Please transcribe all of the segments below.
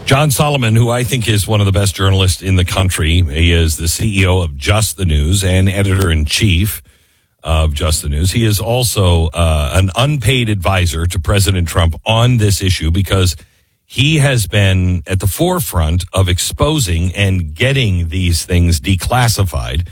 John Solomon, who I think is one of the best journalists in the country. He is the CEO of Just the News and editor-in-chief of Just the News. He is also an unpaid advisor to President Trump on this issue because he has been at the forefront of exposing and getting these things declassified.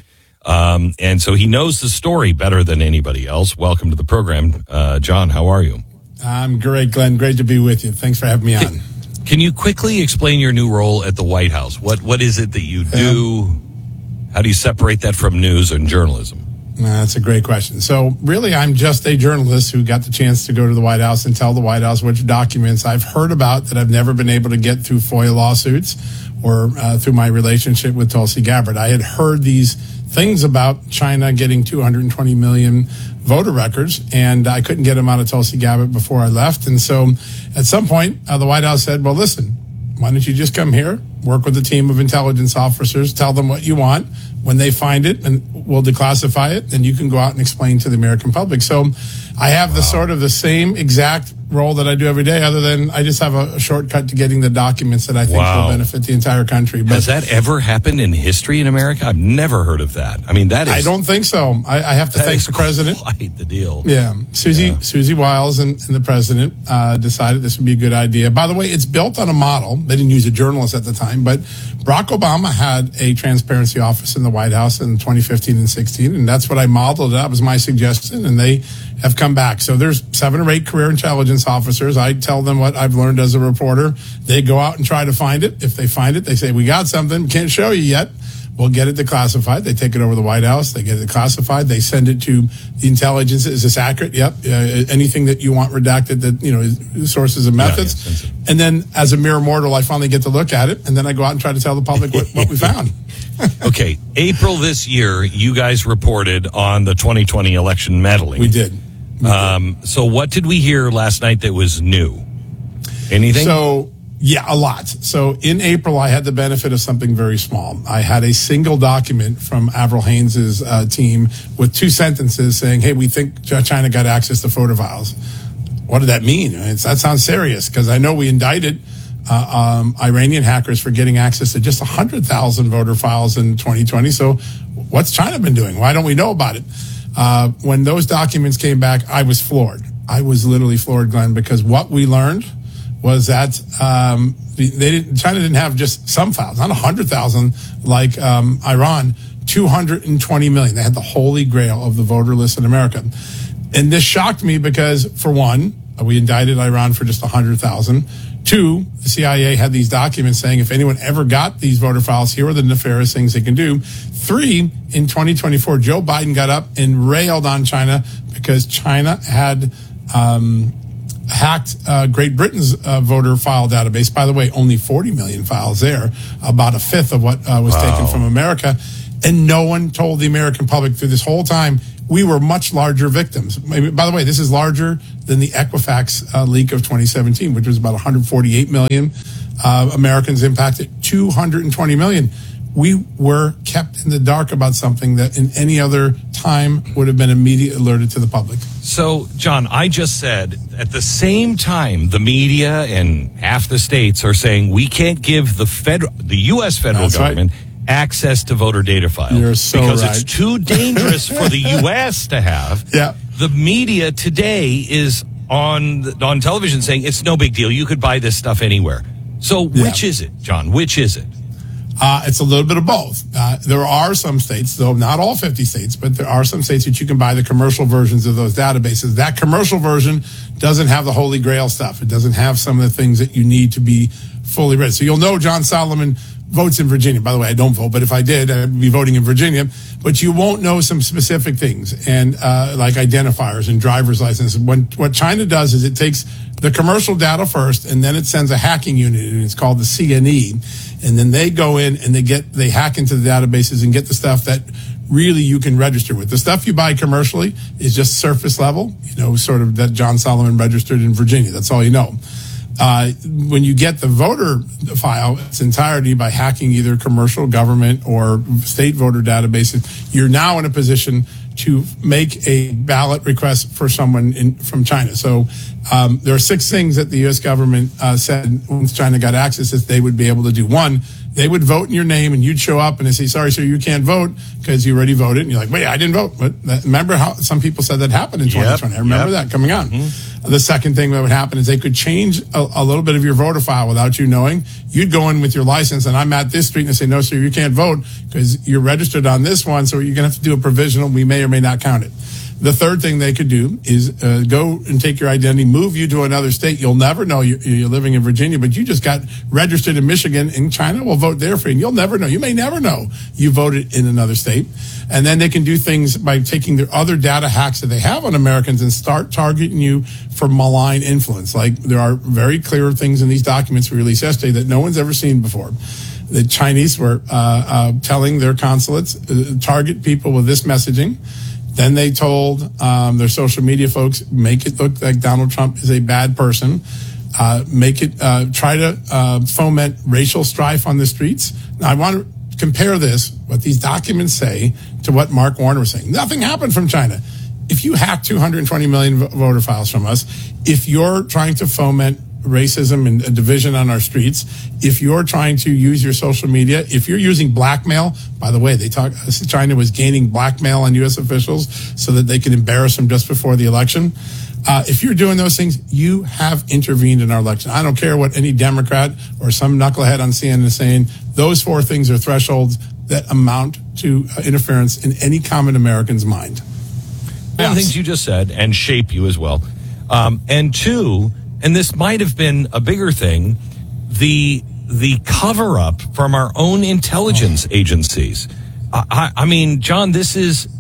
And so he knows the story better than anybody else. Welcome to the program. John, how are you? I'm great, Glenn. Great to be with you. Thanks for having me on. Can you quickly explain your new role at the White House? What is it that you do? How do you separate that from news and journalism? That's a great question. So really, I'm just a journalist who got the chance to go to the White House and tell the White House which documents I've heard about that I've never been able to get through FOIA lawsuits or through my relationship with Tulsi Gabbard. I had heard these things about China getting 220 million voter records, and I couldn't get them out of Tulsi Gabbard before I left. And so at some point, the White House said, well, listen, why don't you just come here, work with a team of intelligence officers, tell them what you want. When they find it, and we'll declassify it, then you can go out and explain to the American public. So I have the sort of the same exact role that I do every day, other than I just have a shortcut to getting the documents that I think will benefit the entire country. But has that ever happened in history in America? I've never heard of that. I mean, that is... I don't think so. I have to thank the president. Quite the deal. Yeah. Susie Wiles and the president decided this would be a good idea. By the way, it's built on a model. They didn't use a journalist at the time, but Barack Obama had a transparency office in the White House in 2015 and 16, and that's what I modeled. That was my suggestion, and they have come back. So there's 7 or 8 career intelligence officers. I tell them what I've learned as a reporter. They go out and try to find it. If they find it, they say, we got something, can't show you yet. We'll get it declassified. They take it over to the White House. They get it classified. They send it to the intelligence. Is this accurate? Yep. Anything that you want redacted, that, sources and methods. Yeah, and then as a mere mortal, I finally get to look at it. And then I go out and try to tell the public what we found. Okay. April this year, you guys reported on the 2020 election meddling. We did. So what did we hear last night that was new? Anything? So, yeah, a lot. So in April, I had the benefit of something very small. I had a single document from Avril Haines' team with 2 sentences saying, hey, we think China got access to photo files. What did that mean? That sounds serious, because I know we indicted Iranian hackers for getting access to just 100,000 voter files in 2020. So what's China been doing? Why don't we know about it? When those documents came back, I was floored. I was literally floored, Glenn, because what we learned was that China didn't have just some files, not 100,000 like Iran, 220 million. They had the holy grail of the voter list in America. And this shocked me because, for one, we indicted Iran for just 100,000. 2, the CIA had these documents saying if anyone ever got these voter files, here are the nefarious things they can do. 3, in 2024, Joe Biden got up and railed on China because China had hacked Great Britain's voter file database. By the way, only 40 million files there, about a fifth of what was taken from America. And no one told the American public through this whole time we were much larger victims. By the way, this is larger than the Equifax leak of 2017, which was about 148 million Americans impacted, 220 million. We were kept in the dark about something that in any other time would have been immediately alerted to the public. So, John, I just said at the same time, the media and half the states are saying we can't give the U.S. federal government access to voter data files. You're so because right. It's too dangerous for the U.S. to have. Yeah. The media today is on television saying it's no big deal. You could buy this stuff anywhere. So which is it, John? Which is it? It's a little bit of both. There are some states, though not all 50 states, but there are some states that you can buy the commercial versions of those databases. That commercial version doesn't have the Holy Grail stuff. It doesn't have some of the things that you need to be fully read. So you'll know John Solomon votes in Virginia. By the way, I don't vote, but if I did, I'd be voting in Virginia. But you won't know some specific things, and like identifiers and driver's licenses. What China does is it takes the commercial data first, and then it sends a hacking unit, and it's called the CNE. And then they go in and they hack into the databases and get the stuff that really you can register with. The stuff you buy commercially is just surface level, sort of that John Solomon registered in Virginia. That's all you know. When you get the voter file, its entirety, by hacking either commercial, government, or state voter databases, you're now in a position to make a ballot request for someone from China. So there are 6 things that the U.S. government said once China got access that they would be able to do. One, they would vote in your name, and you'd show up and they say, sorry, sir, you can't vote because you already voted. And you're like, wait, I didn't vote. But remember how some people said that happened in 2020. I remember that coming on. The second thing that would happen is they could change a little bit of your voter file without you knowing. You'd go in with your license, and I'm at this street, and they say, no, sir, you can't vote because you're registered on this one, so you're going to have to do a provisional. We may or may not count it. The third thing they could do is go and take your identity, move you to another state. You'll never know you're living in Virginia, but you just got registered in Michigan, and China will vote there for you. And you'll never know. You may never know you voted in another state. And then they can do things by taking their other data hacks that they have on Americans and start targeting you for malign influence. Like there are very clear things in these documents we released yesterday that no one's ever seen before. The Chinese were telling their consulates, target people with this messaging. Then they told their social media folks, make it look like Donald Trump is a bad person. Make it try to foment racial strife on the streets. Now, I want to compare this, what these documents say, to what Mark Warner was saying. Nothing happened from China. If you hack 220 million voter files from us, if you're trying to foment racism and division on our streets, if you're trying to use your social media, if you're using blackmail, by the way, China was gaining blackmail on U.S. officials so that they could embarrass them just before the election. If you're doing those things, you have intervened in our election. I don't care what any Democrat or some knucklehead on CNN is saying. Those 4 things are thresholds that amount to interference in any common American's mind. One of the things you just said and shape you as well. And 2, and this might have been a bigger thing, the cover-up from our own intelligence agencies. I mean, John, this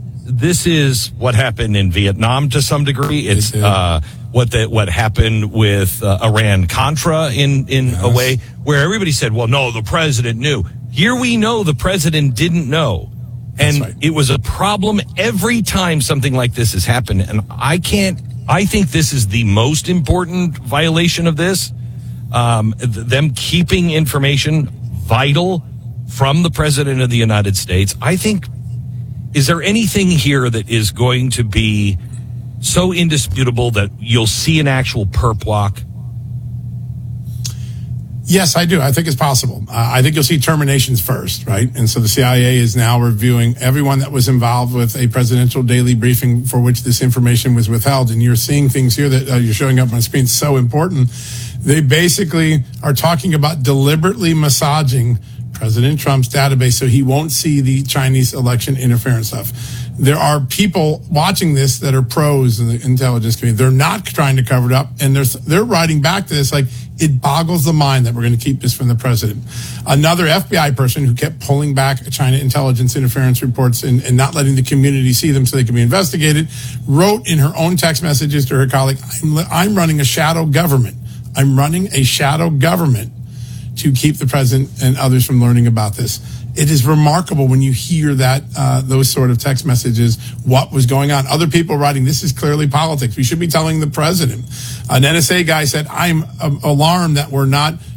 is what happened in Vietnam to some degree. It's what happened with Iran-Contra in a way where everybody said, well, no, the president knew. Here we know the president didn't know. And it was a problem every time something like this has happened. And I think this is the most important violation of this. Them keeping information vital from the president of the United States. I think, is there anything here that is going to be so indisputable that you'll see an actual perp walk? Yes, I do. I think it's possible. I think you'll see terminations first, right? And so the CIA is now reviewing everyone that was involved with a presidential daily briefing for which this information was withheld. And you're seeing things here that you're showing up on screen so important. They basically are talking about deliberately massaging President Trump's database so he won't see the Chinese election interference stuff. There are people watching this that are pros in the intelligence community. They're not trying to cover it up, and they're writing back to this like, it boggles the mind that we're going to keep this from the president. Another FBI person who kept pulling back China intelligence interference reports and not letting the community see them so they can be investigated, wrote in her own text messages to her colleague, I'm running a shadow government. I'm running a shadow government to keep the president and others from learning about this. It is remarkable when you hear that those sort of text messages, what was going on. Other people writing, this is clearly politics. We should be telling the president. An NSA guy said, I'm alarmed that we're not